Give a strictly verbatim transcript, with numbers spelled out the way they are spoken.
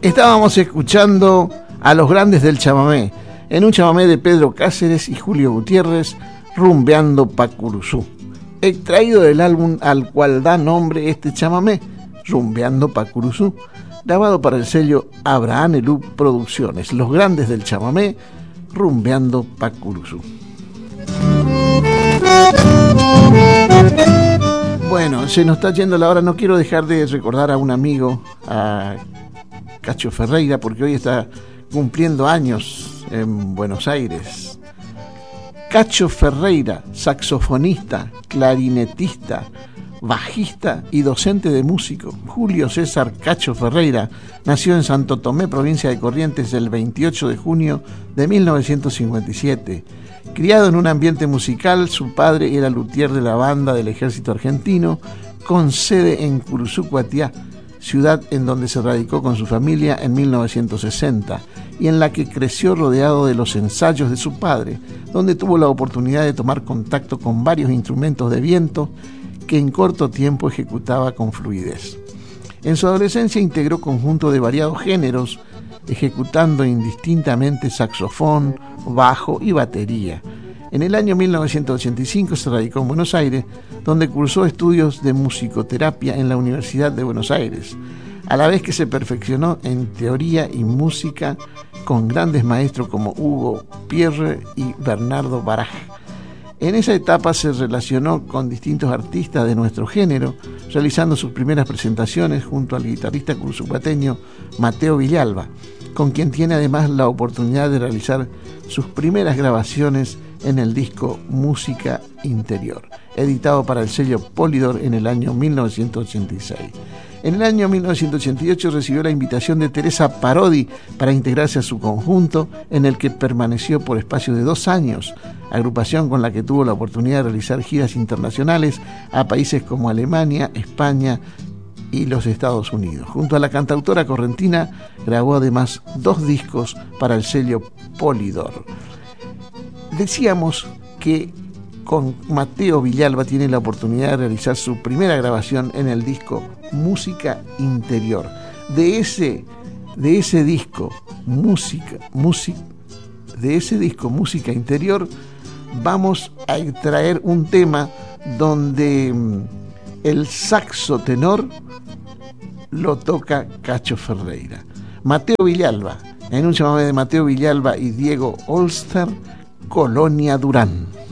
Estábamos escuchando a los grandes del chamamé, en un chamamé de Pedro Cáceres y Julio Gutiérrez, Rumbeando pa' Curuzú, extraído del álbum al cual da nombre este chamamé, Rumbeando pa' Curuzú, grabado para el sello Abraham Elú Producciones, los grandes del chamamé, Rumbeando pa' Curuzú. Bueno, se nos está yendo la hora, no quiero dejar de recordar a un amigo, a Cacho Ferreira, porque hoy está cumpliendo años en Buenos Aires. Cacho Ferreira, saxofonista, clarinetista, bajista y docente de músico. Julio César Cacho Ferreira nació en Santo Tomé, provincia de Corrientes, el veintiocho de junio de mil novecientos cincuenta y siete. Criado en un ambiente musical, su padre era luthier de la banda del ejército argentino, con sede en Curuzú, Cuatiá, ciudad en donde se radicó con su familia en mil novecientos sesenta y en la que creció rodeado de los ensayos de su padre, donde tuvo la oportunidad de tomar contacto con varios instrumentos de viento que en corto tiempo ejecutaba con fluidez. En su adolescencia integró conjuntos de variados géneros, ejecutando indistintamente saxofón, bajo y batería. En el año mil novecientos ochenta y cinco se radicó en Buenos Aires, donde cursó estudios de musicoterapia en la Universidad de Buenos Aires, a la vez que se perfeccionó en teoría y música con grandes maestros como Hugo Pierre y Bernardo Baraj. En esa etapa se relacionó con distintos artistas de nuestro género, realizando sus primeras presentaciones junto al guitarrista curzupateño Mateo Villalba, con quien tiene además la oportunidad de realizar sus primeras grabaciones en el disco Música Interior, editado para el sello Polydor en el año mil novecientos ochenta y seis. En el año mil novecientos ochenta y ocho recibió la invitación de Teresa Parodi para integrarse a su conjunto, en el que permaneció por espacio de dos años, agrupación con la que tuvo la oportunidad de realizar giras internacionales a países como Alemania, España y los Estados Unidos. Junto a la cantautora correntina grabó además dos discos para el sello Polydor. Decíamos que con Mateo Villalba tiene la oportunidad de realizar su primera grabación en el disco Música Interior. De ese, de ese disco, música, música, de ese disco Música Interior, vamos a extraer un tema donde el saxo tenor lo toca Cacho Ferreira. Mateo Villalba, en un chamamé de Mateo Villalba y Diego Olster, Colonia Durán.